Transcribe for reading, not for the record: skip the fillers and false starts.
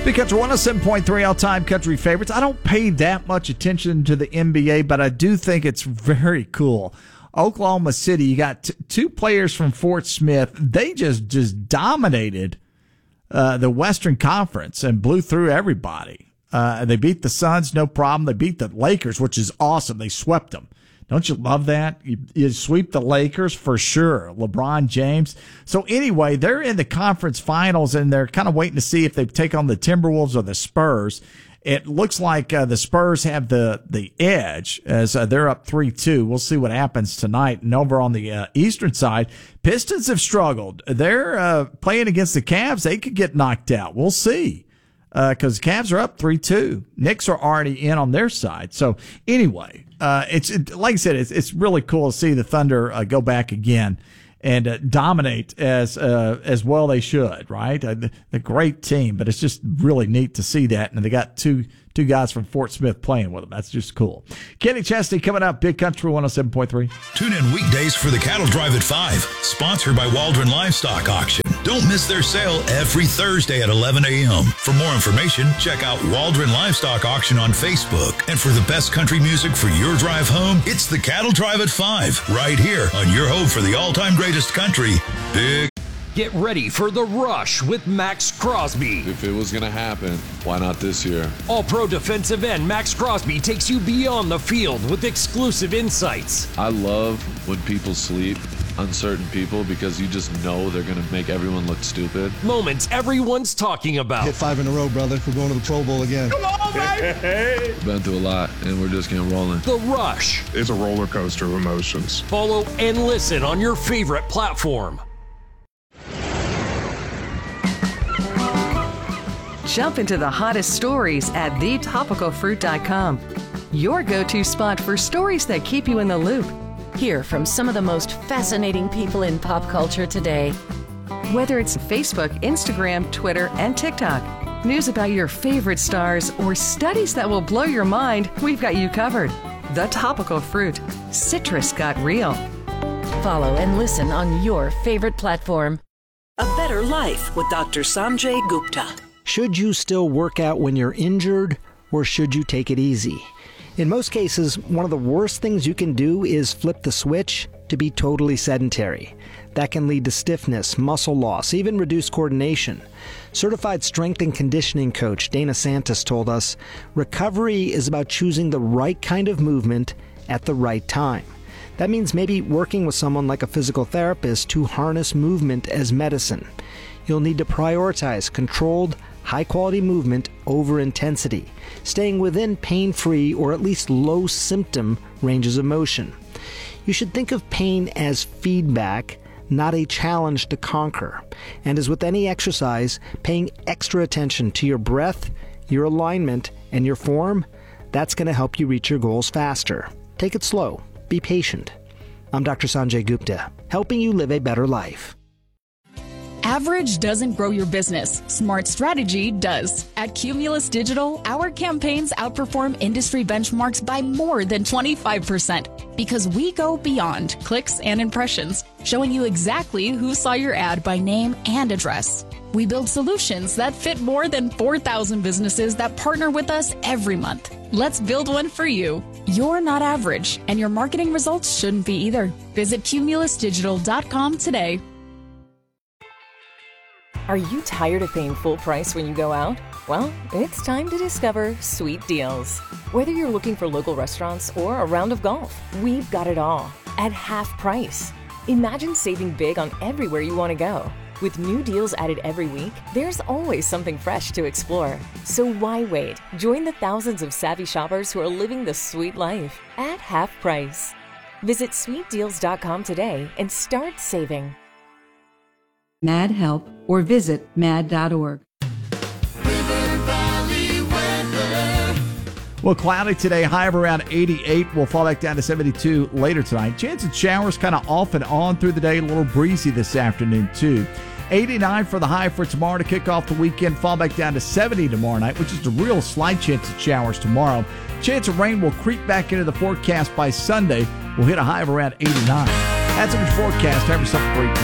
Big Country 107.3 all-time country favorites. I don't pay that much attention to the NBA, but I do think it's very cool. Oklahoma City, you got two players from Fort Smith. They just dominated the Western Conference and blew through everybody. They beat the Suns, no problem. They beat the Lakers, which is awesome. They swept them. Don't you love that? You sweep the Lakers for sure. LeBron James. So anyway, they're in the conference finals, and they're kind of waiting to see if they take on the Timberwolves or the Spurs. It looks like the Spurs have the edge as they're up 3-2. We'll see what happens tonight. And over on the Eastern side, Pistons have struggled. They're playing against the Cavs. They could get knocked out. We'll see. Because Cavs are up 3-2. Knicks are already in on their side. So anyway, like I said, it's really cool to see the Thunder go back again and dominate as well they should, right? The great team, but it's just really neat to see that. And they got two guys from Fort Smith playing with them. That's just cool. Kenny Chesney coming up, Big Country 107.3. Tune in weekdays for the Cattle Drive at 5, sponsored by Waldron Livestock Auction. Don't miss their sale every Thursday at 11 a.m. For more information, check out Waldron Livestock Auction on Facebook. And for the best country music for your drive home, it's the Cattle Drive at 5, right here on your home for the all-time greatest country, Big. Get ready for The Rush with Max Crosby. If it was going to happen, why not this year? All-pro defensive end Max Crosby takes you beyond the field with exclusive insights. I love when people sleep on certain people because you just know they're going to make everyone look stupid. Moments everyone's talking about. Hit 5 in a row, brother. We're going to the Pro Bowl again. Come on, baby! Been through a lot, and we're just getting rolling. The Rush. It's a roller coaster of emotions. Follow and listen on your favorite platform. Jump into the hottest stories at thetopicalfruit.com. Your go-to spot for stories that keep you in the loop. Hear from some of the most fascinating people in pop culture today. Whether it's Facebook, Instagram, Twitter, and TikTok, news about your favorite stars, or studies that will blow your mind, we've got you covered. The Topical Fruit. Citrus got real. Follow and listen on your favorite platform. A Better Life with Dr. Sanjay Gupta. Should you still work out when you're injured, or should you take it easy? In most cases, one of the worst things you can do is flip the switch to be totally sedentary. That can lead to stiffness, muscle loss, even reduced coordination. Certified strength and conditioning coach Dana Santos told us, recovery is about choosing the right kind of movement at the right time. That means maybe working with someone like a physical therapist to harness movement as medicine. You'll need to prioritize controlled, high-quality movement over intensity, staying within pain-free or at least low-symptom ranges of motion. You should think of pain as feedback, not a challenge to conquer. And as with any exercise, paying extra attention to your breath, your alignment, and your form, that's going to help you reach your goals faster. Take it slow. Be patient. I'm Dr. Sanjay Gupta, helping you live a better life. Average doesn't grow your business. Smart strategy does. At Cumulus Digital, our campaigns outperform industry benchmarks by more than 25% because we go beyond clicks and impressions, showing you exactly who saw your ad by name and address. We build solutions that fit more than 4,000 businesses that partner with us every month. Let's build one for you. You're not average, and your marketing results shouldn't be either. Visit cumulusdigital.com today. Are you tired of paying full price when you go out? Well, it's time to discover Sweet Deals. Whether you're looking for local restaurants or a round of golf, we've got it all at half price. Imagine saving big on everywhere you want to go. With new deals added every week, there's always something fresh to explore. So why wait? Join the thousands of savvy shoppers who are living the sweet life at half price. Visit sweetdeals.com today and start saving. MAD Help or visit mad.org. Well, cloudy today, high of around 88. We'll fall back down to 72 later tonight. Chance of showers kind of off and on through the day. A little breezy this afternoon, too. 89 for the high for tomorrow to kick off the weekend. Fall back down to 70 tomorrow night, which is a real slight chance of showers tomorrow. Chance of rain will creep back into the forecast by Sunday. We'll hit a high of around 89. That's a forecast. Have yourself a great day.